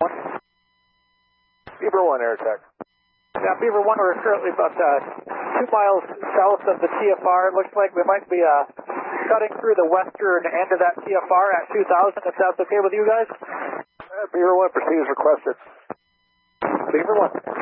Beaver 1, Air Tech. Yeah, Beaver 1, we're currently about 2 miles south of the TFR. It looks like we might be cutting through the western end of that TFR at 2,000, if that's okay with you guys. Beaver 1, proceed as requested. Beaver 1.